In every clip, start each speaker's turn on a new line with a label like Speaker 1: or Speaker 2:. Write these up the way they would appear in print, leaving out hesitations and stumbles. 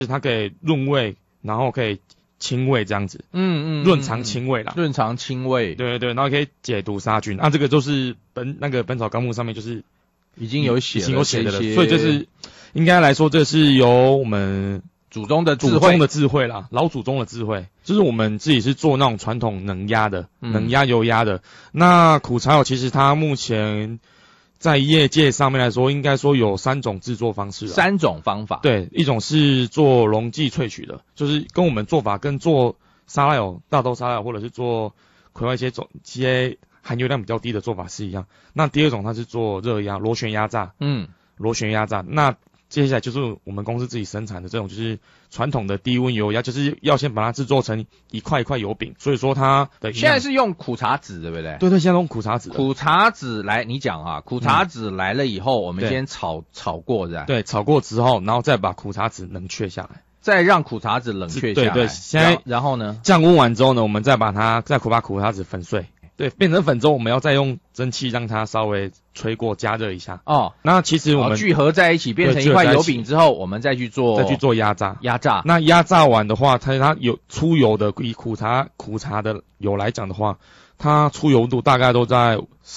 Speaker 1: 它可以润味，然后可以清胃这样子。润肠清胃啦。
Speaker 2: 润肠清胃。
Speaker 1: 对对对，然后可以解毒杀菌。这个就是本草纲目上面就是
Speaker 2: 已经有写的，
Speaker 1: 所以就是应该来说，这是由我们
Speaker 2: 祖宗的智
Speaker 1: 慧啦，老祖宗的智慧。就是我们自己是做那种传统冷压的，冷压油压的。那苦茶油其实它目前在业界上面来说，应该说有3种制作方式
Speaker 2: ，3种方法。
Speaker 1: 对，一种是做溶剂萃取的，就是跟我们做法跟做沙拉油、大豆沙拉油或者是做葵花一些含油量比较低的做法是一样。那第二种它是做热压、螺旋压榨。螺旋压榨。那接下来就是我们公司自己生产的这种，就是传统的低温油压，就是要先把它制作成一块一块油饼，所以说它的
Speaker 2: 现在是用苦茶籽，对不对？
Speaker 1: 对，现在用苦茶籽。
Speaker 2: 苦茶籽来，你讲啊，苦茶籽来了以后，我们先炒过，是吧？
Speaker 1: 对，炒过之后，然后再把苦茶籽冷却下来，
Speaker 2: 再让苦茶籽冷却下来。
Speaker 1: 对，现在
Speaker 2: 然后呢？
Speaker 1: 降温完之后呢，我们再把苦茶籽粉碎。对，变成粉之后，我们要再用蒸汽让它稍微吹过加热一下。那其实我们
Speaker 2: 聚合在一起变成一块油饼之后，我们再去做
Speaker 1: 压榨。
Speaker 2: 那
Speaker 1: 压榨完的话，它有出油的，以苦茶的油来讲的话，它出油度大概都在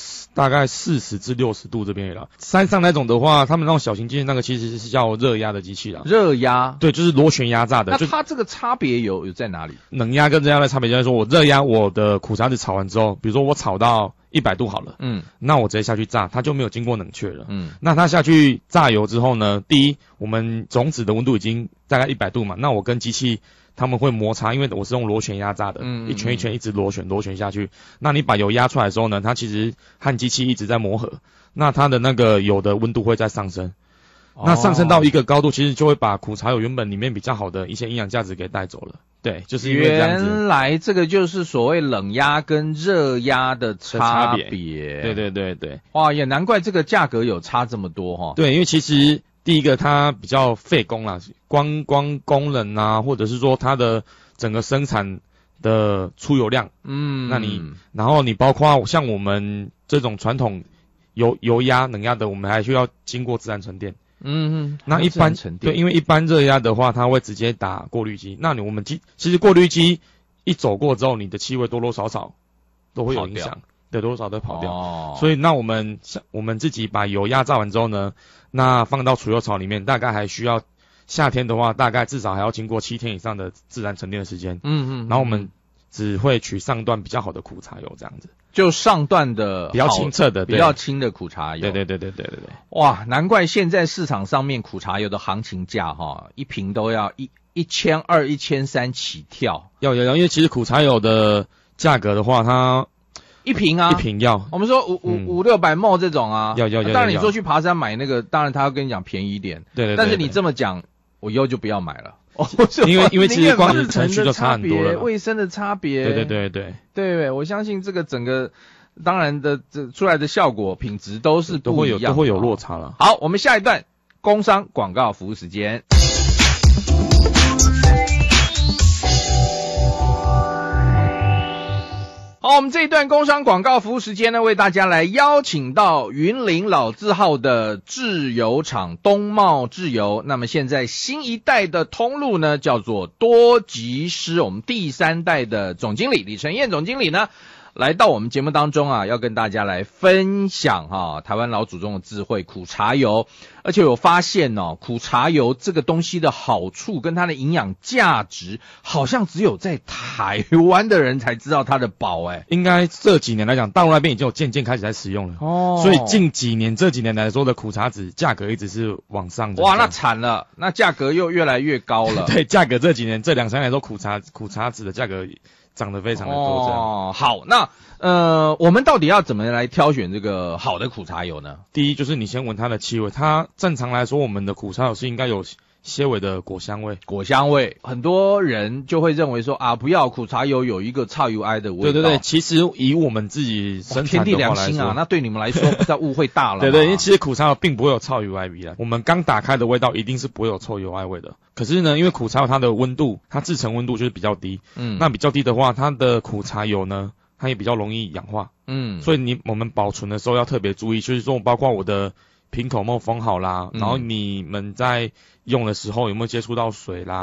Speaker 1: 40至60度这边了。山上那种的话，他们那种小型机器那个其实是叫热压的机器啦。
Speaker 2: 热压。
Speaker 1: 对，就是螺旋压榨的。
Speaker 2: 那它这个差别有在哪里？
Speaker 1: 冷压跟热压的差别就是说，我热压我的苦茶籽炒完之后，比如说我炒到100度好了，那我直接下去炸，它就没有经过冷却了。那它下去炸油之后呢，第一，我们种子的温度已经大概100度嘛，那我跟机器他们会摩擦，因为我是用螺旋压榨的，一圈一圈一直螺旋下去。那你把油压出来的时候呢，它其实和机器一直在磨合，那它的那个油的温度会再上升。那上升到一个高度，其实就会把苦茶油原本里面比较好的一些营养价值给带走了。对，就是因为这样子。
Speaker 2: 原来这个就是所谓冷压跟热压的差别。
Speaker 1: 对。
Speaker 2: 哇，也难怪这个价格有差这么多哈。
Speaker 1: 对，因为其实第一个它比较费工啦，光工人啊，或者是说它的整个生产的出油量，然后你包括像我们这种传统油压冷压的，我们还需要经过自然沉淀。那一般对，因为一般热压的话，它会直接打过滤机。那我们其实过滤机一走过之后，你的气味多多少少都会有影响，对，多多少少都会跑掉。所以那我们自己把油压榨完之后呢，那放到储油槽里面，大概还需要夏天的话，大概至少还要经过7天以上的自然沉淀的时间。然后我们只会取上段比较好的苦茶油这样子。
Speaker 2: 就上段的
Speaker 1: 比较清澈的，
Speaker 2: 比较轻的苦茶油。
Speaker 1: 对。
Speaker 2: 哇，难怪现在市场上面苦茶油的行情价一瓶都要1200、1300起跳。
Speaker 1: 要，因为其实苦茶油的价格的话，它
Speaker 2: 一瓶要。我们说500-600 ml 这种啊，
Speaker 1: 要。
Speaker 2: 当然你说去爬山买那个，当然他要跟你讲便宜一点。
Speaker 1: 对。
Speaker 2: 但是你这么讲，我以后就不要买了。
Speaker 1: 因为其实光是程序就差很多了，
Speaker 2: 卫生的差别。对，我相信这个整个当然的这出来的效果品质都是不一样，
Speaker 1: 都会有落差了。
Speaker 2: 好，我们下一段工商广告服务时间。好，我们这一段工商广告服务时间呢，为大家来邀请到云林老字号的制油厂东茂制油。那么现在新一代的通路呢，叫做多吉师。我们第3代的总经理李承彦总经理呢，来到我们节目当中啊，要跟大家来分享台湾老祖宗的智慧苦茶油。而且有发现苦茶油这个东西的好处跟它的营养价值，好像只有在台湾的人才知道它的宝
Speaker 1: 应该这几年来讲，大陆那边已经有渐渐开始在使用了。所以这几年来说的苦茶籽价格一直是往上。
Speaker 2: 哇，那惨了，那价格又越来越高了。
Speaker 1: 对，价格这几年这2-3年来说，苦茶籽的价格涨得非常的多。这样。
Speaker 2: 好，那我们到底要怎么来挑选这个好的苦茶油呢？
Speaker 1: 第一就是你先闻它的气味，它正常来说我们的苦茶油是应该有些微的果香味。很多人就会认为说不要苦茶油有一个臭油埃的味道。 对，其实以我们自己生产的话来说，天地
Speaker 2: 良心啊，那对你们来说不叫误会大了。
Speaker 1: 对，因为其实苦茶油并不会有臭油埃味啦，我们刚打开的味道一定是不会有臭油埃味的。可是呢，因为苦茶油它的温度，它制成温度就是比较低，那比较低的话，它的苦茶油呢，它也比较容易氧化，所以我们保存的时候要特别注意，就是说包括我的瓶口有没有封好啦，然后你们在用的时候有没有接触到水啦，